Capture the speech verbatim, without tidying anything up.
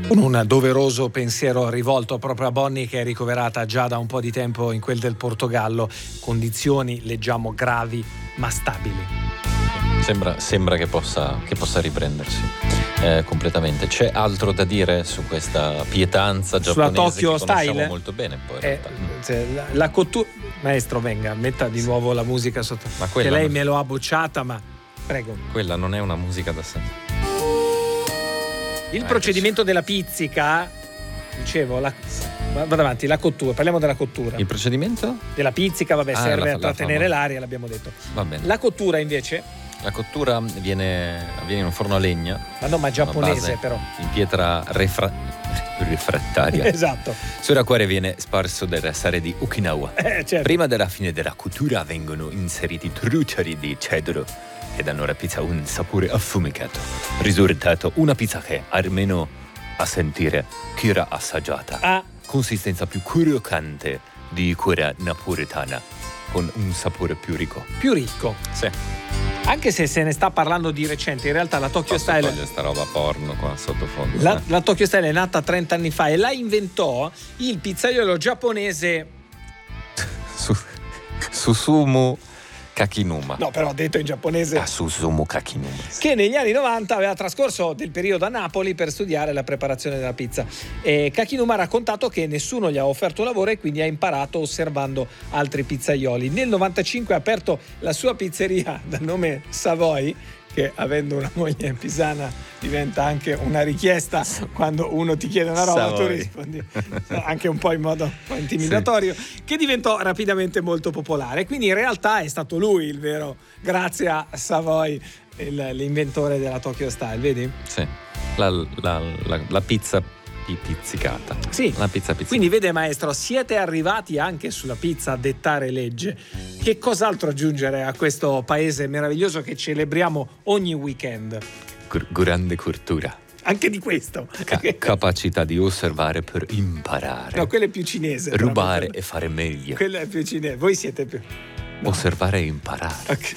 Con un doveroso pensiero rivolto proprio a Bonnie, che è ricoverata già da un po' di tempo in quel del Portogallo, condizioni leggiamo gravi ma stabili. Sembra, sembra che possa, che possa riprendersi eh, completamente. C'è altro da dire su questa pietanza giapponese sulla Tokyo che conosciamo Style? molto bene poi in Eh, realtà. la, la cottura, maestro, venga, metta di nuovo la musica sotto, Ma che quella lei non- me lo ha bocciata, ma prego. Quella non è una musica da sentire. Il Eh, procedimento della pizzica, dicevo, la, vado avanti, la cottura, parliamo della cottura. Il procedimento? Della pizzica, vabbè, Ah, serve la- a la trattenere fama. l'aria, l'abbiamo detto. Va bene. La cottura invece, La cottura avviene, avviene in un forno a legna. ma no, ma giapponese base però. In pietra refra- refrattaria. Esatto. Sulla quale viene sparso del sale di Okinawa. Eh, certo. Prima della fine della cottura vengono inseriti trucioli di cedro che danno alla pizza un sapore affumicato. Risultato, una pizza che, almeno a sentire, chi era assaggiata, Ah, consistenza più croccante di quella napoletana, con un sapore più ricco. più ricco. Sì. Anche se se ne sta parlando di recente, in realtà la Tokyo Posso Style togliere sta roba porno qua sottofondo. La, eh? la Tokyo Style è nata trenta anni fa e la inventò il pizzaiolo giapponese. Su, Susumu Kakinuma. No, però detto in giapponese. Ah, Susumu Kakinuma. Che negli anni novanta aveva trascorso del periodo a Napoli per studiare la preparazione della pizza. E Kakinuma ha raccontato che nessuno gli ha offerto lavoro e quindi ha imparato osservando altri pizzaioli. Nel novantacinque ha aperto la sua pizzeria dal nome Savoy, che avendo una moglie pisana diventa anche una richiesta quando uno ti chiede una roba, tu Savoy. rispondi anche un po' in modo un po' intimidatorio, che diventò rapidamente molto popolare. Quindi in realtà è stato lui il vero, grazie a Savoy, il- l'inventore della Tokyo Style, vedi? Sì. La, la, la, la pizza pi- pizzicata. Sì. La pizza pizzicata. Quindi vede maestro, siete arrivati anche sulla pizza a dettare legge. Che cos'altro aggiungere a questo paese meraviglioso che celebriamo ogni weekend? Gr- grande cultura. Anche di questo. Ca- capacità di osservare per imparare. No, quello è più cinese. però. Rubare e fare meglio. Quello è più cinese. Voi siete più... Osservare e imparare. Ok.